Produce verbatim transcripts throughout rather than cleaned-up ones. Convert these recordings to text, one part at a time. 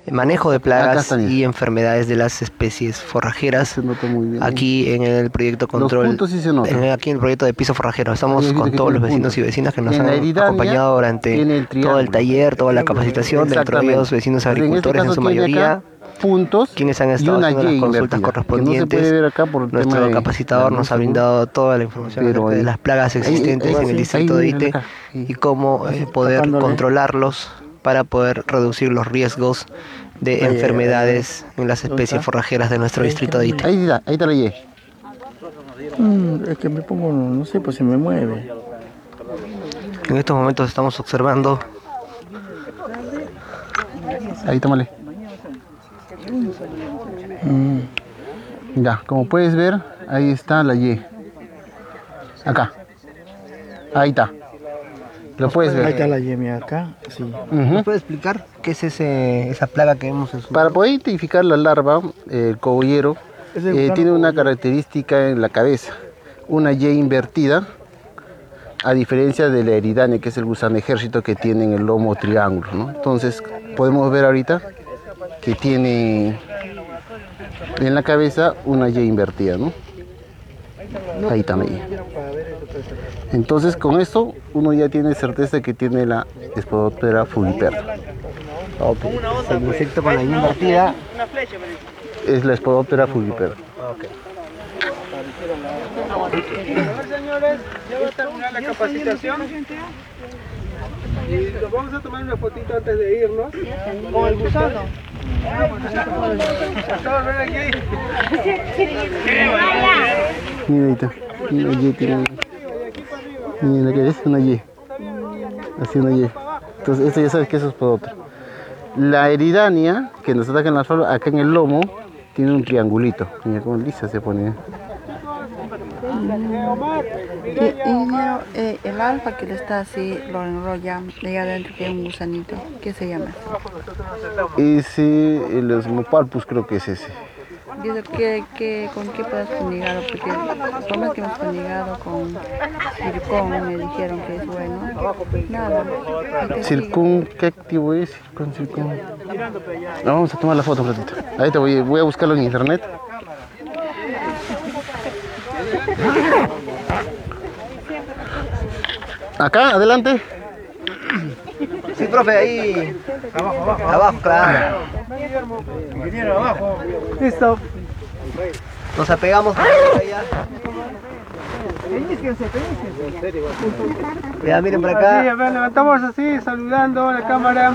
manejo de plagas y enfermedades de las especies forrajeras. Se nota muy bien. Aquí en el proyecto control, los puntos sí se notan. en, aquí en el proyecto de piso forrajero, estamos Ahí con todos los vecinos puntos. y vecinas que nos En han la eridania acompañado durante el todo el taller, toda la capacitación, dentro de ellos vecinos agricultores en, este en su mayoría, puntos quienes han estado haciendo las consultas correspondientes. No se acá por Nuestro tema capacitador de, nos ha brindado toda la información pero acerca de las plagas existentes ahí, ahí, en el sí, distrito ahí, de Ite y cómo eh, poder tapándole. controlarlos para poder reducir los riesgos de ahí, enfermedades ahí, ahí. en las especies forrajeras de nuestro ahí, distrito de Ite. Ahí está, ahí está la Y. Mm, es que me pongo, no sé, pues se me mueve. En estos momentos estamos observando. Ahí, tómale. Mm. Ya, como puedes ver, ahí está la Y. Acá. Ahí está. Lo puedes ver. Ahí está la Y, mira, acá. Sí. Uh-huh. ¿Me puede explicar qué es ese, esa plaga que vemos en su... Para poder identificar la larva, el cogollero eh, tiene una característica en la cabeza. Una Y invertida, a diferencia de la eridania, que es el gusano ejército que tiene en el lomo triángulo, ¿no? Entonces, podemos ver ahorita que tiene en la cabeza una Y invertida, ¿no? Ahí también. Entonces, con esto uno ya tiene certeza que tiene la Spodoptera fuliperda. Okay. El insecto con la Y invertida es la Spodoptera fuliperda. Okay. Señores, ya va a terminar la capacitación y nos vamos a tomar una fotito antes de irnos con el gusano. Mira ahí está, una Y tiene. Mira que es una Y. Así una Y. Entonces esto ya sabes que eso es Spodoptera. La eridania, que nos ataca en la flor, acá en el lomo, tiene un triangulito. Mira cómo lisa se pone. Y, y eh, el alfa que le está así, lo enrolla, y adentro tiene un gusanito. ¿Qué se llama? Ese, el Osmopalpus creo que es ese. Dice que, que con qué puedes fumigado, porque por más que hemos fumigado con circón, me dijeron que es bueno. Nada. ¿Circún? ¿Qué activo es? Con circún. No, vamos a tomar la foto un ratito. Ahí te voy, voy a buscarlo en internet. Acá, adelante. Sí, profe, ahí. Abajo, abajo. Abajo, claro. Ingeniero, abajo. Listo. Nos apegamos allá. Ya, miren por acá. Sí, a ver, levantamos así, saludando a la cámara.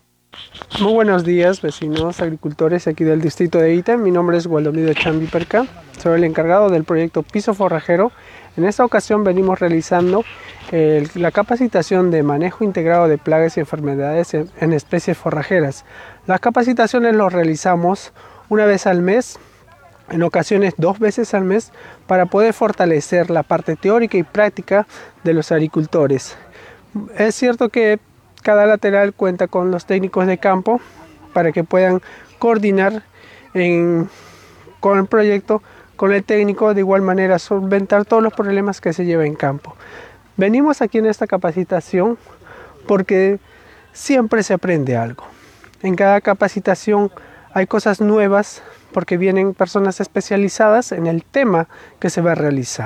Muy buenos días, vecinos agricultores aquí del distrito de Ite. Mi nombre es Gualdomiro Chambi Perca. Soy el encargado del proyecto Piso Forrajero. En esta ocasión venimos realizando eh, la capacitación de manejo integrado de plagas y enfermedades en, en especies forrajeras. Las capacitaciones las realizamos una vez al mes, en ocasiones dos veces al mes, para poder fortalecer la parte teórica y práctica de los agricultores. Es cierto que cada lateral cuenta con los técnicos de campo para que puedan coordinar en, con el proyecto, con el técnico, de igual manera solventar todos los problemas que se llevan en campo. Venimos aquí en esta capacitación porque siempre se aprende algo. En cada capacitación hay cosas nuevas porque vienen personas especializadas en el tema que se va a realizar.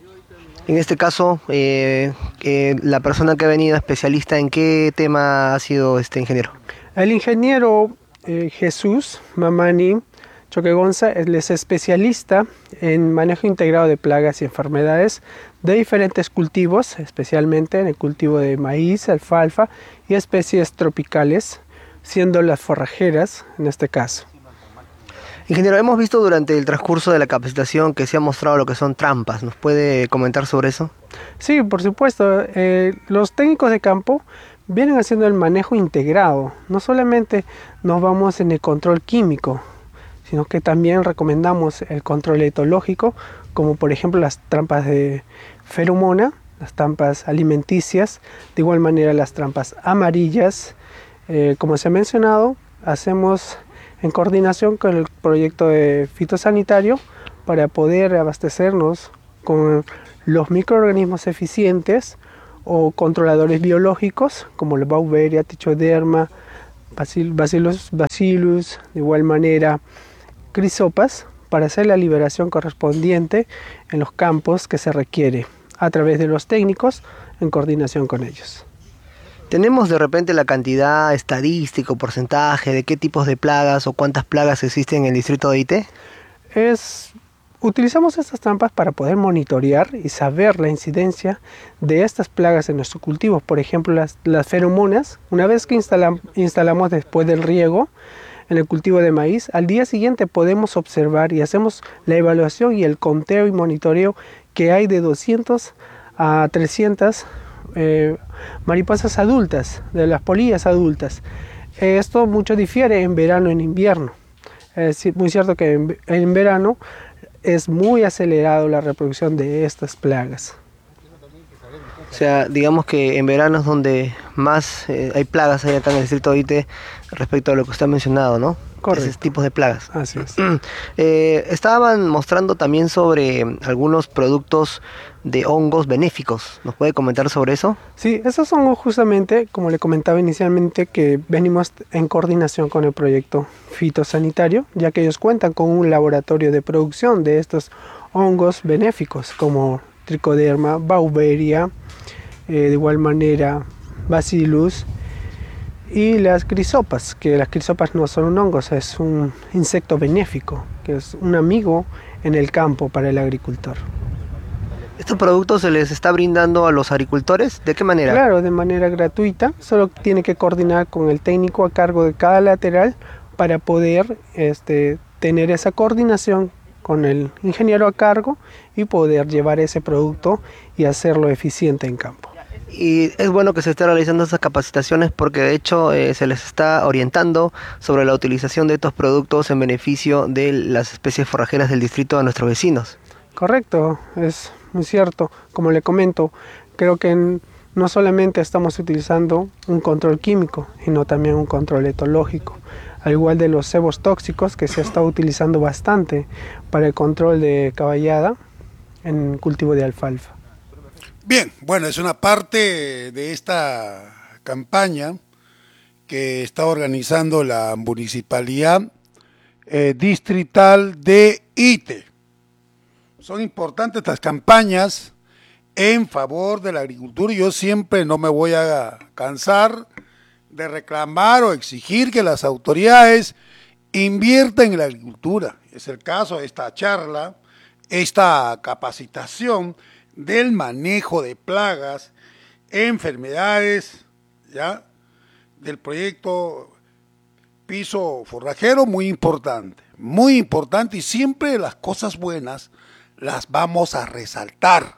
En este caso, eh, eh, la persona que ha venido especialista, ¿en qué tema ha sido este ingeniero? El ingeniero eh, Jesús Mamani Choquegonza, él es especialista en manejo integrado de plagas y enfermedades de diferentes cultivos, especialmente en el cultivo de maíz, alfalfa y especies tropicales, siendo las forrajeras en este caso. Ingeniero, hemos visto durante el transcurso de la capacitación que se ha mostrado lo que son trampas. ¿Nos puede comentar sobre eso? Sí, por supuesto. Eh, los técnicos de campo vienen haciendo el manejo integrado. No solamente nos vamos en el control químico, sino que también recomendamos el control etológico, como por ejemplo las trampas de feromona, las trampas alimenticias, de igual manera las trampas amarillas. Eh, como se ha mencionado, hacemos en coordinación con el proyecto de fitosanitario para poder abastecernos con los microorganismos eficientes o controladores biológicos como la Beauveria, Trichoderma, Bacil, bacillus, bacillus, de igual manera crisopas, para hacer la liberación correspondiente en los campos que se requiere a través de los técnicos en coordinación con ellos. ¿Tenemos de repente la cantidad estadística o porcentaje de qué tipos de plagas o cuántas plagas existen en el distrito de Ité? Es, utilizamos estas trampas para poder monitorear y saber la incidencia de estas plagas en nuestros cultivos. Por ejemplo, las, las feromonas, una vez que instalam, instalamos después del riego en el cultivo de maíz, al día siguiente podemos observar y hacemos la evaluación y el conteo y monitoreo que hay de doscientas a trescientas eh, mariposas adultas, de las polillas adultas. Esto mucho difiere en verano y en invierno. Es muy cierto que en, en verano es muy acelerado la reproducción de estas plagas. O sea, digamos que en verano es donde más eh, hay plagas ahí acá en el distrito de Ité respecto a lo que usted ha mencionado, ¿no? Correcto. Esos tipos de plagas. Así es. eh, estaban mostrando también sobre algunos productos de hongos benéficos. ¿Nos puede comentar sobre eso? Sí, esos son justamente, como le comentaba inicialmente, que venimos en coordinación con el proyecto fitosanitario, ya que ellos cuentan con un laboratorio de producción de estos hongos benéficos, como Trichoderma, Beauveria, eh, de igual manera Bacillus y las crisopas, que las crisopas no son un hongo, es un insecto benéfico, que es un amigo en el campo para el agricultor. ¿Estos productos se les está brindando a los agricultores? ¿De qué manera? Claro, de manera gratuita, solo tiene que coordinar con el técnico a cargo de cada lateral para poder este, tener esa coordinación con el ingeniero a cargo y poder llevar ese producto y hacerlo eficiente en campo. Y es bueno que se esté realizando esas capacitaciones porque de hecho eh, se les está orientando sobre la utilización de estos productos en beneficio de las especies forrajeras del distrito de nuestros vecinos. Correcto, es muy cierto. Como le comento, creo que en, no solamente estamos utilizando un control químico, sino también un control etológico, al igual de los cebos tóxicos que se está utilizando bastante para el control de caballada en cultivo de alfalfa. Bien, bueno, es una parte de esta campaña que está organizando la Municipalidad eh, Distrital de Ité. Son importantes estas campañas en favor de la agricultura y yo siempre no me voy a cansar de reclamar o exigir que las autoridades inviertan en la agricultura. Es el caso de esta charla, esta capacitación del manejo de plagas, enfermedades, ¿ya? Del proyecto Piso Forrajero, muy importante, muy importante y siempre las cosas buenas las vamos a resaltar.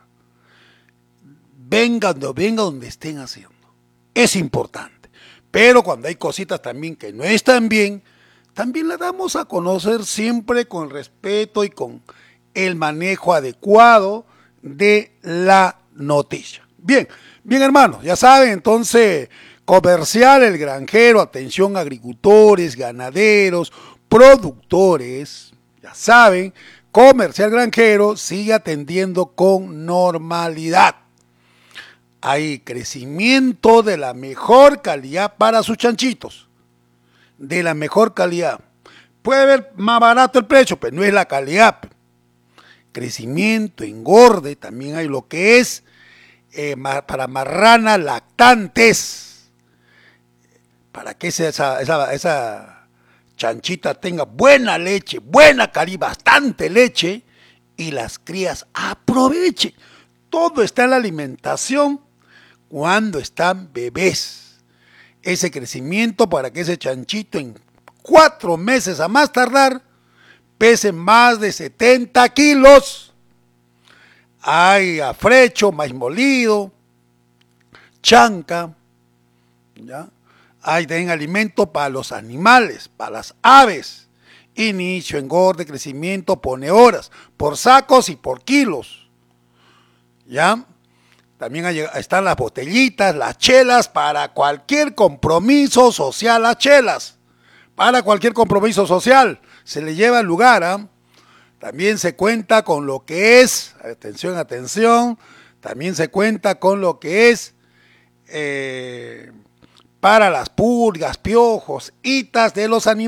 Venga donde venga donde estén haciendo. Es importante. Pero cuando hay cositas también que no están bien, también las damos a conocer siempre con respeto y con el manejo adecuado de la noticia. Bien, bien hermanos, ya saben, entonces, comercial El Granjero, atención agricultores, ganaderos, productores, ya saben, Comercial Granjero sigue atendiendo con normalidad. Hay crecimiento de la mejor calidad para sus chanchitos, de la mejor calidad. Puede ver más barato el precio, pero no es la calidad. Crecimiento, engorde, también hay lo que es eh, para marranas lactantes, para que esa, esa, esa chanchita tenga buena leche, buena calidad, bastante leche, y las crías aprovechen. Todo está en la alimentación cuando están bebés. Ese crecimiento para que ese chanchito en cuatro meses a más tardar pese más de setenta kilos. Hay afrecho, maíz molido, chanca, ¿ya? Hay también alimento para los animales, para las aves. Inicio, engorde, crecimiento, pone horas, por sacos y por kilos. ¿Ya? También hay, están las botellitas, las chelas, para cualquier compromiso social, las chelas. Para cualquier compromiso social se le lleva al lugar. ¿eh? También se cuenta con lo que es, atención, atención, también se cuenta con lo que es eh, para las pulgas, piojos, itas de los animales.